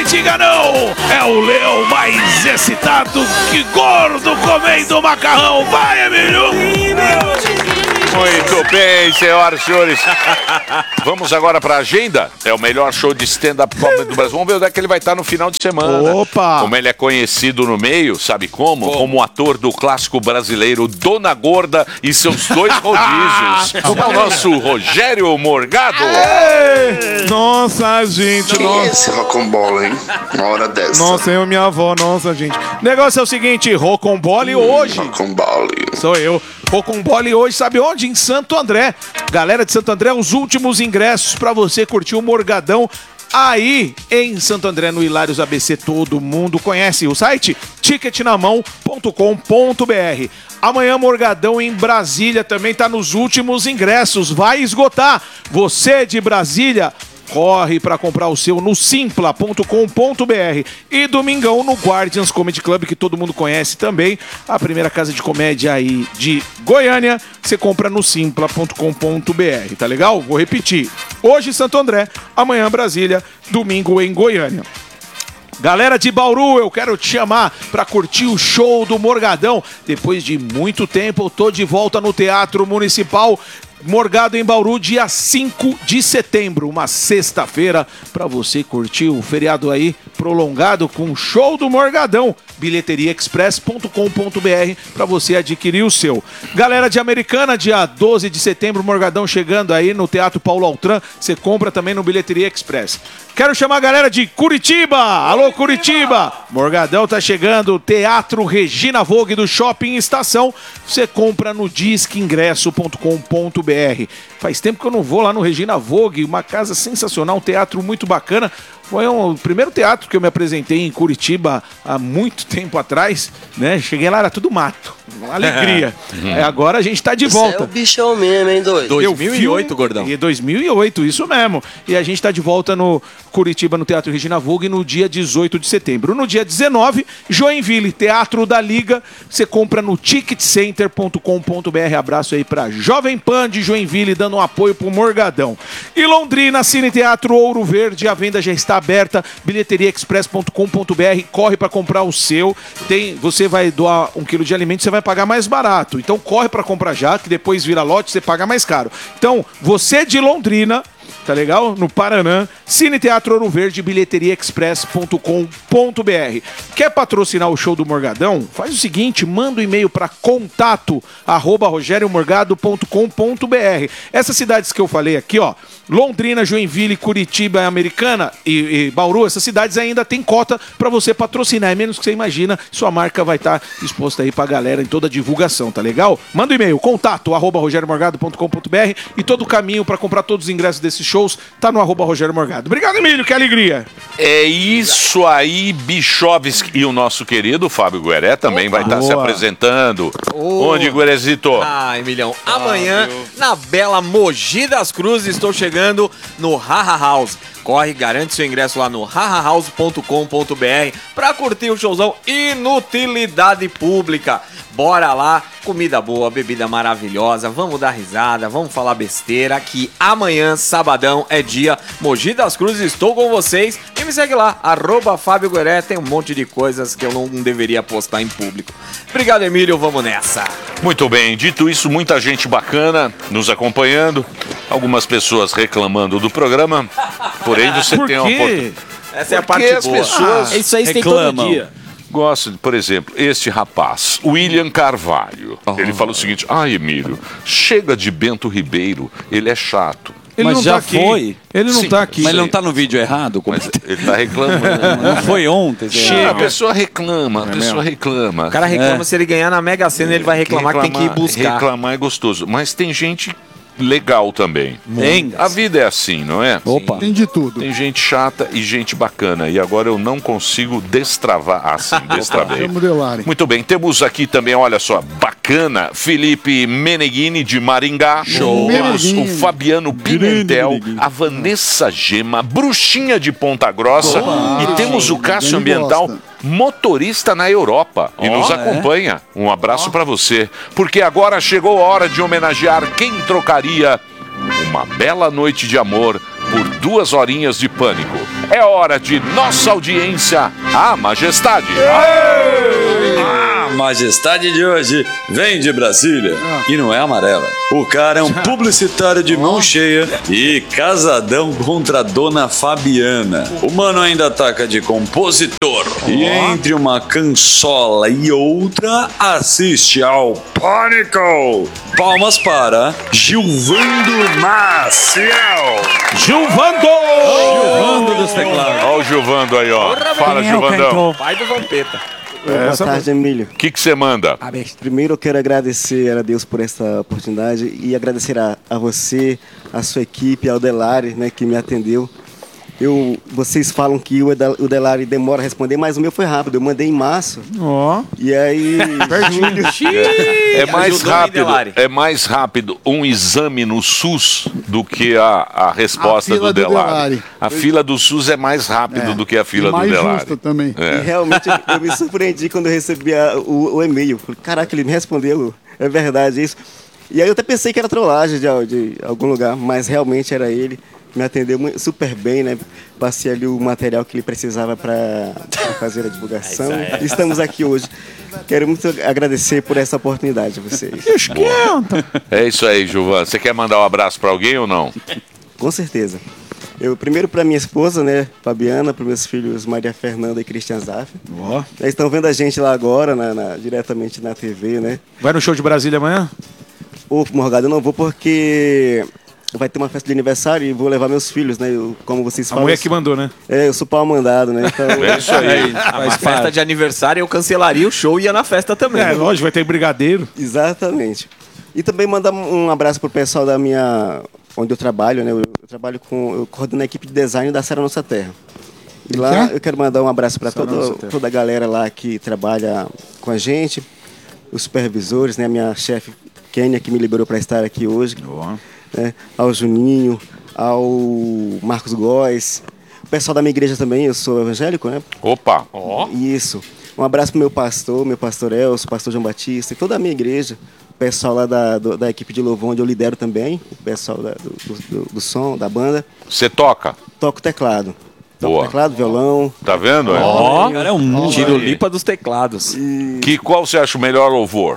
diga não! É o leão mais excitado que gordo comendo macarrão. Vai, Emílio! Muito bem, senhoras e senhores. Vamos agora para a agenda. É o melhor show de stand-up comedy do Brasil. Vamos ver onde é que ele vai estar no final de semana. Opa! Como ele é conhecido no meio, sabe como? Como ator do clássico brasileiro Dona Gorda e seus 2 rodízios. É o nosso Rogério Morgado. Nossa, gente, Quem é esse rocambole, hein? Uma hora dessa. Nossa, eu e minha avó, nossa, gente. O negócio é o seguinte, Rocombole hoje. Rocambole. Sou eu. Rocombole hoje, sabe onde? Em Santo André. Galera de Santo André, os últimos ingressos pra você curtir o Morgadão aí em Santo André, no Hilários ABC. Todo mundo conhece o site ticketnamão.com.br. Amanhã, Morgadão em Brasília também tá nos últimos ingressos. Vai esgotar. Você de Brasília, corre para comprar o seu no simpla.com.br. E domingão no Guardians Comedy Club, que todo mundo conhece também, a primeira casa de comédia aí de Goiânia. Você compra no simpla.com.br, tá legal? Vou repetir. Hoje Santo André, amanhã Brasília, domingo em Goiânia. Galera de Bauru, eu quero te chamar para curtir o show do Morgadão. Depois de muito tempo, eu tô de volta no Teatro Municipal Morgado em Bauru, dia 5 de setembro, uma sexta-feira, para você curtir o feriado aí prolongado com o show do Morgadão. bilheteriaexpress.com.br para você adquirir o seu. Galera de Americana, dia 12 de setembro, Morgadão chegando aí no Teatro Paulo Altran. Você compra também no Bilheteria Express. Quero chamar a galera de Curitiba. Alô, Curitiba! Morgadão tá chegando, Teatro Regina Vogue do Shopping Estação. Você compra no disqueingresso.com.br. Faz tempo que eu não vou lá no Regina Vogue, uma casa sensacional, um teatro muito bacana. Foi o primeiro teatro que eu me apresentei em Curitiba há muito tempo atrás, né? Cheguei lá, era tudo mato. Uma alegria. Agora a gente tá de volta. Você é o bichão mesmo, hein, doido? 2008, gordão. E 2008, isso mesmo. E a gente tá de volta no Curitiba, no Teatro Regina Vogue, no dia 18 de setembro. No dia 19, Joinville, Teatro da Liga. Você compra no ticketcenter.com.br. Abraço aí pra Jovem Pan de Joinville, dando um apoio pro Morgadão. E Londrina, Cine Teatro Ouro Verde, a venda já está aberta, bilheteriaexpress.com.br. Corre para comprar o seu. Você vai doar 1 quilo de alimento, você vai pagar mais barato. Então corre para comprar já, que depois vira lote, você paga mais caro. Então, você de Londrina, tá legal? No Paraná, Cine Teatro Ouro Verde, bilheteriaexpress.com.br. Quer patrocinar o show do Morgadão? Faz o seguinte, manda um e-mail para contato@rogeriomorgado.com.br. Essas cidades que eu falei aqui, ó, Londrina, Joinville, Curitiba, Americana e Bauru, essas cidades ainda tem cota para você patrocinar. É menos que você imagina, sua marca vai estar exposta aí pra galera em toda a divulgação, tá legal? Manda um e-mail, contato@rogeriomorgado.com.br, e todo o caminho para comprar todos os ingressos desses shows tá no @Rogério Morgado. Obrigado, Emílio, que alegria. É isso aí, Bichovski. E o nosso querido Fábio Gueré também vai estar se apresentando. Onde, Guerezito? Emilhão, amanhã, na bela Mogi das Cruzes, estou chegando no Haha House. Corre, garante seu ingresso lá no hahahouse.com.br pra curtir o showzão Inutilidade Pública. Bora lá, comida boa, bebida maravilhosa, vamos dar risada, vamos falar besteira, que amanhã, sabadão, é dia Mogi das Cruzes, estou com vocês. E me segue lá, @Fábio Gueré, tem um monte de coisas que eu não deveria postar em público. Obrigado, Emílio, vamos nessa. Muito bem, dito isso, muita gente bacana nos acompanhando, algumas pessoas reclamando do programa, porém você tem uma oportunidade. Essa é a parte as boa. pessoas Isso aí tem todo dia. Gosto, por exemplo, este rapaz, William Carvalho. Ele fala o seguinte: Emílio, chega de Bento Ribeiro, ele é chato. Ele mas não já tá aqui. foi. Ele não tá aqui. Mas ele não tá no vídeo errado? Mas ele tá reclamando. Não foi ontem? Chega. A pessoa reclama, reclama. O cara reclama, se ele ganhar na Mega Sena, ele vai reclamar que tem que ir buscar. Reclamar é gostoso. Mas tem gente legal também. Tem. A vida é assim, não é? Opa. Tem de tudo. Tem gente chata e gente bacana. E agora eu não consigo destravar. Assim, destravei. Muito bem, temos aqui também, olha só, bacana, Felipe Meneghini de Maringá. Show. Temos o Fabiano Pimentel, a Vanessa Gema, Bruxinha de Ponta Grossa. E temos o Cássio Ambiental, motorista na Europa, e nos acompanha. Um abraço pra você, porque agora chegou a hora de homenagear quem trocaria uma bela noite de amor por 2 horinhas de pânico. É hora de nossa audiência, a Majestade. A majestade de hoje vem de Brasília e não é amarela. O cara é um publicitário de mão cheia e casadão contra a dona Fabiana. O mano ainda ataca de compositor e entre uma cansola e outra assiste ao Pânico. Palmas para Gilvando Maciel. Gilvando dos teclados. Olha o Gilvando aí, ó. Fala, Gilvandão. Pai do Vampeta. Boa tarde, Emílio. O que você manda? Primeiro eu quero agradecer a Deus por essa oportunidade e agradecer a você, a sua equipe, ao Delari, né, que me atendeu. Vocês falam que o Delari demora a responder, mas o meu foi rápido. Eu mandei em março. E aí, É mais rápido um exame no SUS do que a resposta do Delari. A fila do SUS é mais rápido do que a fila do Delari. Mais justa também. E realmente eu me surpreendi quando eu recebi o e-mail. Falei, caraca, ele me respondeu. É verdade isso. E aí eu até pensei que era trollagem de algum lugar, mas realmente era ele. Me atendeu super bem, né? Passei ali o material que ele precisava para fazer a divulgação. Estamos aqui hoje. Quero muito agradecer por essa oportunidade a vocês. É isso aí, Gilvan. Você quer mandar um abraço para alguém ou não? Com certeza. Eu primeiro para minha esposa, né, Fabiana, para meus filhos Maria Fernanda e Christian Zaff. Eles estão vendo a gente lá agora, diretamente na TV, né? Vai no show de Brasília amanhã? Ô, Morgado, eu não vou porque vai ter uma festa de aniversário e vou levar meus filhos, né? Como vocês falam. A mulher que mandou, né? Eu sou pau mandado, né? Então, É isso aí. Uma festa de aniversário, eu cancelaria o show e ia na festa também. Lógico, vai ter brigadeiro. Exatamente. E também mandar um abraço pro pessoal da onde eu trabalho, né? Eu coordeno a equipe de design da Sara Nossa Terra. E lá eu quero mandar um abraço para toda a galera lá que trabalha com a gente, os supervisores, né? A minha chefe Kênia, que me liberou para estar aqui hoje. Né, ao Juninho, ao Marcos Góes, o pessoal da minha igreja também, eu sou evangélico, né? Opa! Isso. Um abraço pro meu pastor Elcio, pastor João Batista e toda a minha igreja, o pessoal lá da equipe de louvor, onde eu lidero também, o pessoal do som, da banda. Você toca? Toco teclado. Boa. Teclado, violão. Tá vendo? Cara, é um tiro lipa dos teclados. Qual você acha o melhor louvor?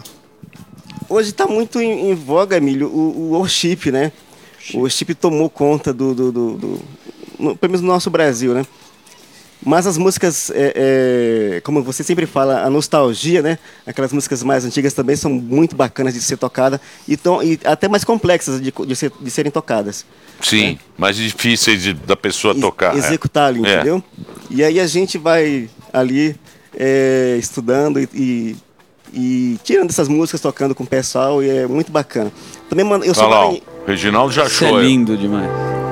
Hoje está muito em voga, Emílio, o worship, né? O worship tomou conta pelo menos no nosso Brasil, né? Mas as músicas, como você sempre fala, a nostalgia, né? Aquelas músicas mais antigas também são muito bacanas de ser tocada e até mais complexas de serem tocadas. Sim, mais difíceis da pessoa tocar. Executar ali, entendeu? E aí a gente vai ali estudando e tirando essas músicas, tocando com o pessoal, e é muito bacana. Também eu sou o Reginaldo já achou. Isso é lindo demais.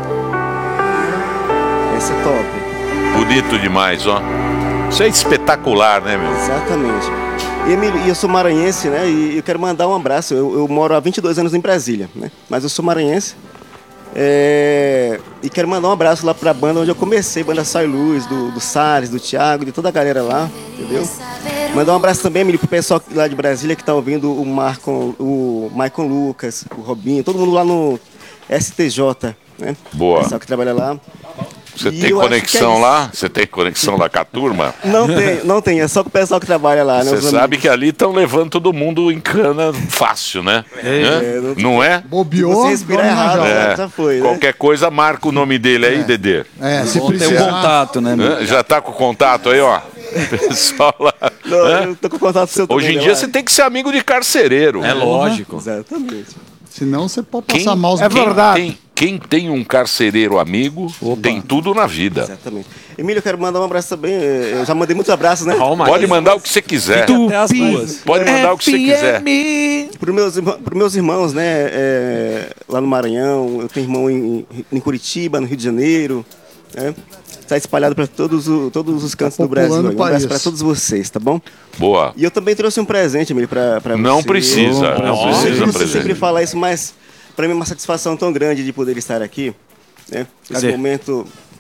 Esse é top. Bonito demais, ó. Isso é espetacular, né, meu? Exatamente. E eu sou maranhense, né? E eu quero mandar um abraço. Eu moro há 22 anos em Brasília, né? Mas eu sou maranhense. E quero mandar um abraço lá pra banda onde eu comecei, banda Sai Luz, do Salles, do Thiago, de toda a galera lá, entendeu? Mandar um abraço também, Emílio, pro pessoal lá de Brasília que tá ouvindo o Maicon Lucas, o Robinho, todo mundo lá no STJ, né? Boa. O pessoal que trabalha lá. Você tem conexão lá? Você tem conexão lá com a turma? Não tem, é só com o pessoal que trabalha lá, né? Você sabe que ali estão levando todo mundo em cana fácil, né? Não é? Bobeou, você respirar errado, já foi, né? Qualquer coisa, marca o nome dele aí, Dedê. Se Tem precisar. um contato, né? Já tá com o contato aí, ó. Pessoal lá. Não, eu tô com contato seu também. Hoje em dia você tem que ser amigo de carcereiro. É lógico. Exatamente. Senão você pode passar mal. Quem tem um carcereiro amigo, tem tudo na vida. Exatamente. Emílio, eu quero mandar um abraço também. Eu já mandei muitos abraços, né? Pode mandar o que você quiser. Até as duas. Pode mandar o que você quiser. Para meus irmãos, né? Lá no Maranhão, eu tenho irmão em Curitiba, no Rio de Janeiro, né? Está espalhado para todos os cantos do Brasil. Um abraço para todos vocês, tá bom? Boa. E eu também trouxe um presente, Emílio, para você. Não precisa Você presente. sempre fala isso, mas para mim é uma satisfação tão grande de poder estar aqui, né? Nesse momento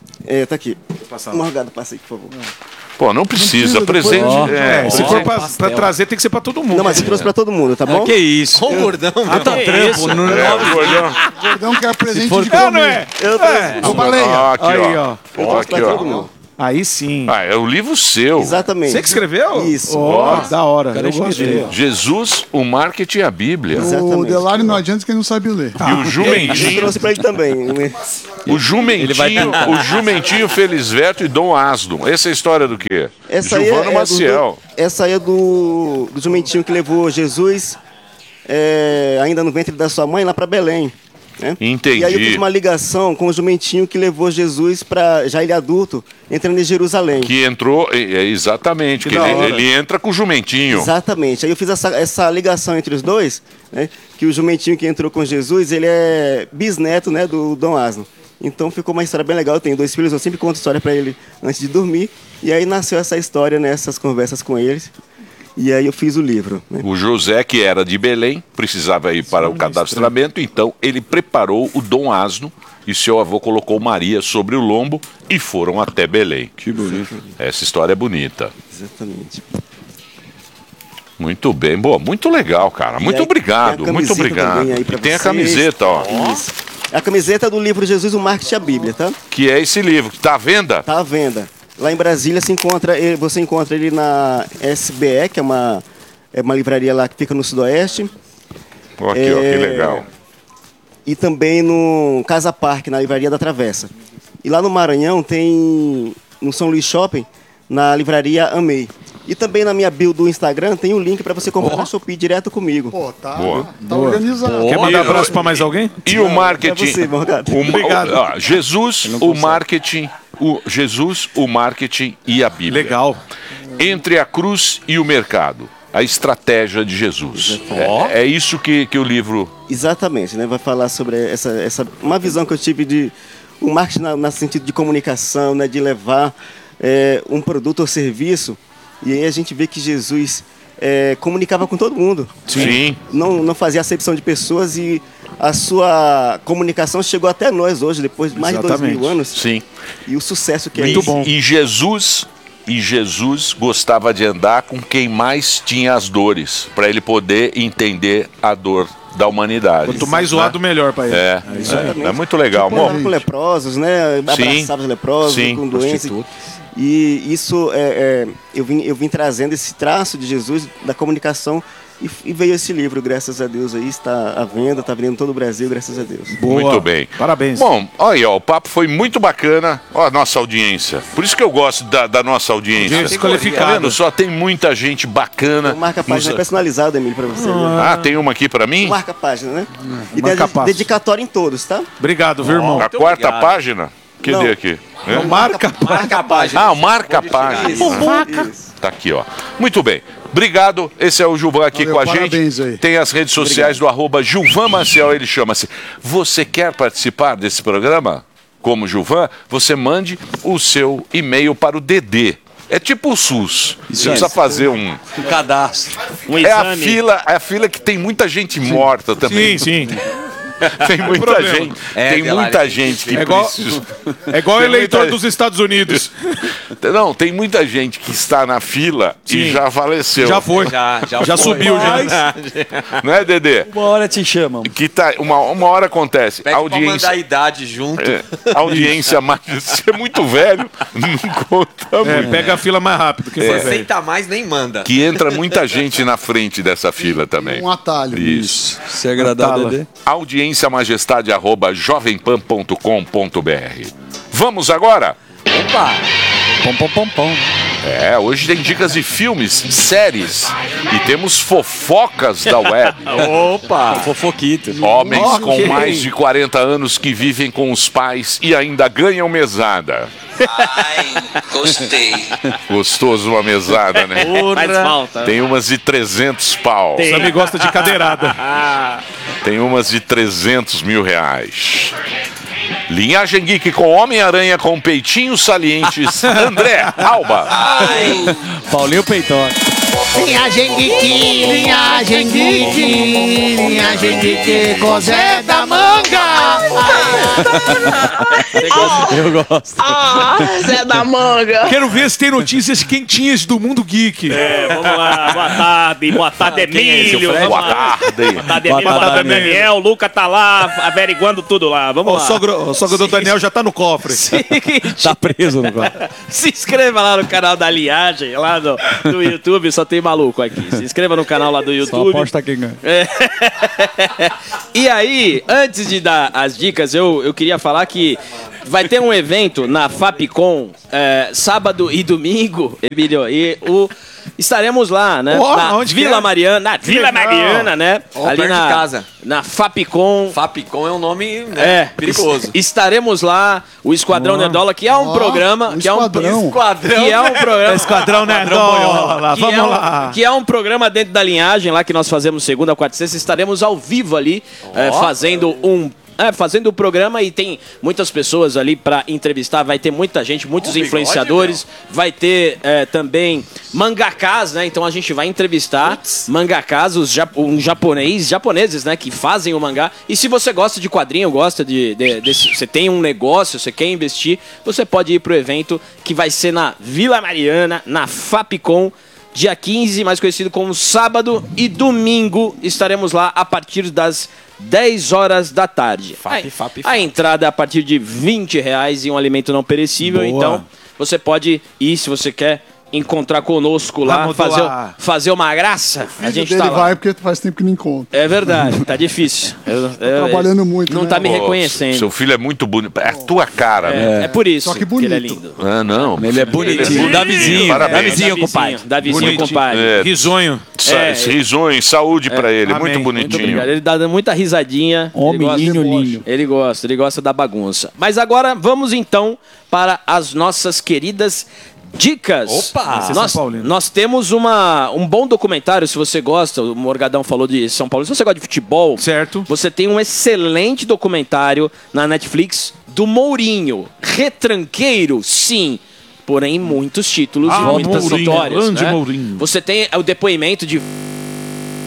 Tá aqui. Morgado, passa aí, por favor. Pô, não precisa. Depois- Presente. Se for pra trazer, tem que ser pra todo mundo. Não, mas eu trouxe pra todo mundo, tá bom? Que isso? Com o gordão, Tá trampo. Não, O Gordão quer presente de Não, comer. não é? Eu trouxe. Ô, baleia. Aqui, Aí, ó. ó. Eu trouxe pra Aqui, todo ó. mundo. Aí sim. Ah, é o livro seu. Exatamente. Você que escreveu? Isso. Ó, da hora. Eu gostei. Jesus, o marketing e a Bíblia. O Exatamente. Delari não adianta quem não sabe ler. E o Eu jumentinho. trouxe pra ele também. O jumentinho Felisberto e Dom Asno. Essa é a história do quê? Essa aí Giovano Maciel. Essa aí é do jumentinho que levou Jesus ainda no ventre da sua mãe lá pra Belém. Né? Entendi. E aí eu fiz uma ligação com o jumentinho que levou Jesus para já ele adulto, entrando em Jerusalém. Que entrou, exatamente, que da hora. ele entra com o jumentinho. Exatamente. Aí eu fiz essa ligação entre os dois, né? Que o jumentinho que entrou com Jesus, ele é bisneto, né, do Dom Asno. Então ficou uma história bem legal. Eu tenho 2 filhos, eu sempre conto história para ele antes de dormir. E aí nasceu essa história, né, essas conversas com eles. E aí eu fiz o livro. Né? O José, que era de Belém, precisava ir para o cadastramento, então ele preparou o Dom Asno e seu avô colocou Maria sobre o lombo e foram até Belém. Que bonito. Essa história é bonita. Exatamente. Muito bem, boa, muito legal, cara. Muito aí, obrigado, tem a muito camiseta obrigado. também aí pra E tem a vocês. camiseta, ó, Isso. A camiseta do livro Jesus, o Marketing e a Bíblia, tá? que é esse livro que tá à venda. Tá à venda. Lá em Brasília você encontra ele na SBE, que é uma livraria lá que fica no Sudoeste. Ó, aqui, ó, que legal. E também no Casa Parque, na livraria da Travessa. E lá no Maranhão tem, no São Luís Shopping, na livraria Amei. E também na minha bio do Instagram tem um link para você comprar na Shopee direto comigo. Pô, tá, Boa. tá organizado. Quer mandar abraço pra mais alguém? E o marketing. Pra você, Morgado. Jesus, o marketing. Jesus, o marketing e a Bíblia. Legal. Entre a cruz e o mercado. A estratégia de Jesus. É isso que o livro. Exatamente, né? Vai falar sobre uma visão que eu tive de um marketing no sentido de comunicação, né? De levar um produto ou serviço. E aí a gente vê que Jesus comunicava com todo mundo. Sim. Não fazia acepção de pessoas e a sua comunicação chegou até nós hoje, depois de mais de 2000 anos. Sim. E o sucesso que Muito é isso. bom. E Jesus gostava de andar com quem mais tinha as dores, para ele poder entender a dor da humanidade. Quanto mais zoado, melhor pra ele. É muito legal. Bom, Com leprosos, né? Abraçava os leprosos, Sim. com doenças. E isso, eu vim trazendo esse traço de Jesus, da comunicação, e veio esse livro, graças a Deus, aí está à venda, está vendendo em todo o Brasil, graças a Deus. Boa. Muito bem. Parabéns. Bom, olha aí, ó, o papo foi muito bacana. Ó, a nossa audiência. Por isso que eu gosto da nossa audiência. Audiência qualificada. Tá vendo? Só tem muita gente bacana. Então, marca a página personalizada, Emílio, para você. Ah, tem uma aqui pra mim? Marca a página, né? E marca a página. dedicatória em todos, tá? Obrigado, viu, irmão? A quarta página? Não. aqui? Não, marca. Marca a página. Ah, marca a página. Isso. Tá aqui, ó. Muito bem. Obrigado. Esse é o Gilvan aqui Valeu, com a parabéns gente. aí. Tem as redes sociais do @Gilvan Maciel, ele chama-se. Você quer participar desse programa? Como Gilvan, você mande o seu e-mail para o DD. É tipo o SUS. Você precisa fazer um cadastro. Um É exame. a fila que tem muita gente morta também. Sim. Tem muita problema. gente. Tem muita gente que É igual, precisa. é igual Tem eleitor muita- dos Estados Unidos. Não, tem muita gente que está na fila e Sim. já faleceu. Já foi. Já Já foi. subiu, já. Não é, Dedê? Uma hora te chamam. Que tá, uma hora acontece. Pede pra Audiência. mandar a idade junto. Audiência mais. Você é muito velho, não conta muito. Pega a fila mais rápido. Que foi velho. 60 a mais nem manda. Que entra muita gente na frente dessa fila também. Um atalho. Isso. Se agradar, Tala. Dedê. audiênciamajestade@jovempan.com.br. Vamos agora? Opa! Pom, pom, pom, pom. Hoje tem dicas de filmes, séries e temos fofocas da web. Opa! Fofoquito. Homens Ok. com mais de 40 anos que vivem com os pais e ainda ganham mesada. Ai, gostei. Gostoso uma mesada, né? Faz falta. Tem umas de 300 pau. O Sammy gosta de cadeirada. Tem umas de 300 mil reais. Linhagem Geek com Homem-Aranha com peitinhos salientes. André Alba. Paulinho Peitote. Linhagem geek, com Zé da Manga. Eu gosto. Zé da Manga. Quero ver se tem notícias quentinhas do mundo geek. Vamos lá. Boa tarde, Emílio. Boa tarde. Boa tarde, Emílio. Boa tarde, Daniel. O Luca tá lá averiguando tudo lá. Vamos lá. O sogro do Daniel já tá no cofre. Tá preso no quarto. Se inscreva lá no canal da Linhagem, lá do YouTube. Só tem maluco aqui. Se inscreva no canal lá do YouTube. Só aposta quem ganha. E aí, antes de dar as dicas, eu queria falar que vai ter um evento na Fapcom sábado e domingo, Emílio, e estaremos lá, né? Na Vila Mariana. Na Vila Mariana, né? Ali perto de casa. Na Fapcom. Fapcom é um nome, né, perigoso. Estaremos lá, o Esquadrão Nerdola, que é um programa. Que é um programa. Esquadrão Nerdola, vamos lá. Que é um programa dentro da Linhagem, lá que nós fazemos segunda a quarta e sexta. Estaremos ao vivo ali, fazendo o programa, e tem muitas pessoas ali para entrevistar, vai ter muita gente, muitos influenciadores, vai ter também mangakas, né? Então a gente vai entrevistar mangakas, japoneses, né? Que fazem o mangá. E se você gosta de quadrinho, gosta você tem um negócio, você quer investir, você pode ir pro evento que vai ser na Vila Mariana, na Fapcom, dia 15, mais conhecido como sábado e domingo. Estaremos lá a partir das 10 horas da tarde. A entrada é a partir de R$20 e um alimento não perecível. Boa. Então, você pode ir, se você quer encontrar conosco lá, fazer uma graça. A gente tá lá. Vai porque faz tempo que não encontra. É verdade, tá difícil. Trabalhando muito, não tá me reconhecendo. Seu filho é muito bonito, é a tua cara, né? É por isso Só que bonito. ele é lindo. Não. Ele é bonitinho. Dá vizinho, compadre. Dá vizinho, compadre. Risonho. Risonho, saúde pra ele, muito bonitinho. Ele dá muita risadinha. Menino. Ele gosta da bagunça. Mas agora vamos então para as nossas queridas dicas. Opa! Nós temos um bom documentário, se você gosta. O Morgadão falou de São Paulo. Se você gosta de futebol, certo, você tem um excelente documentário na Netflix do Mourinho. Retranqueiro, sim. Porém, muitos títulos e muitas vitórias. Né? Você tem o depoimento de